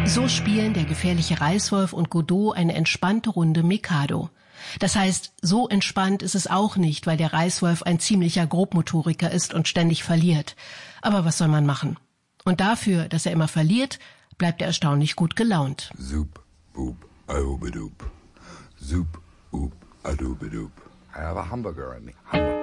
So spielen der gefährliche Reißwolf und Godot eine entspannte Runde Mikado. Das heißt, so entspannt ist es auch nicht, weil der Reißwolf ein ziemlicher Grobmotoriker ist und ständig verliert. Aber was soll man machen? Und dafür, dass er immer verliert, bleibt er erstaunlich gut gelaunt. Zoop, boop, aobedoop. Zoop, oop, adobedoop. I have a hamburger in me.